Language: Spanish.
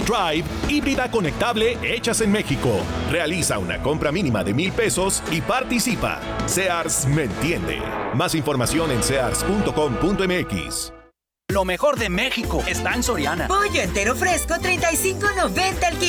Drive, híbrida conectable hechas en México. Realiza una compra mínima de $1,000 y participa. Sears me entiende. Más información en sears.com.mx. Lo mejor de México está en Soriana. Pollo entero fresco, $35.90 el kilo.